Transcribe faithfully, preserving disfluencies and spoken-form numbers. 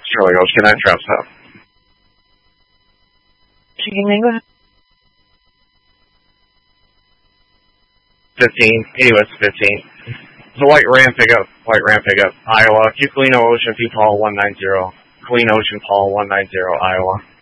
Charlie Ghost, can I trap stuff? Chicken Mango. fifteen. Anyway, fifteen. It's a white Ram pickup. White Ram pickup. Iowa. Q Colino Ocean P Paul one nine zero. Colino Ocean Paul one nine zero, Iowa.